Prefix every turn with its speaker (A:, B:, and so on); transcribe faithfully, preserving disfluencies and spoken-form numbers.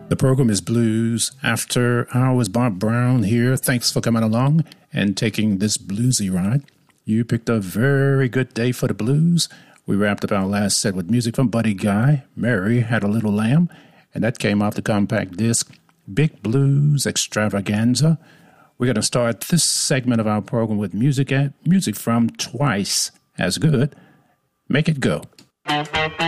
A: The program is Blues After Hours. Bob Brown here. Thanks for coming along and taking this bluesy ride. You picked a very good day for the blues. We wrapped up our last set with music from Buddy Guy. Mary Had a Little Lamb, and that came off the compact disc Big Blues Extravaganza. We're going to start this segment of our program with music at music from Twice as Good. Make It Go.